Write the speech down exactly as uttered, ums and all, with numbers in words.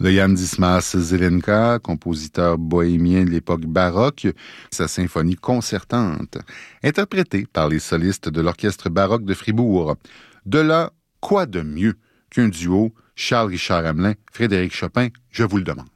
de Jan Dismas Zelenka, compositeur bohémien de l'époque baroque, sa symphonie concertante, interprétée par les solistes de l'Orchestre baroque de Fribourg. De là, quoi de mieux qu'un duo Charles-Richard Hamelin, Frédéric Chopin, je vous le demande.